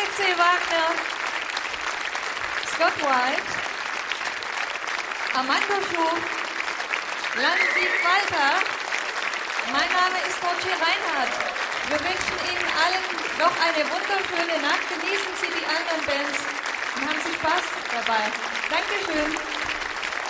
C. Wagner, Scott White, Armando Schuf, Lansieg Walter. Mein Name ist Roger Reinhardt. Wir wünschen Ihnen allen noch eine wunderschöne Nacht. Genießen Sie die anderen Bands und haben Sie Spaß dabei. Dankeschön.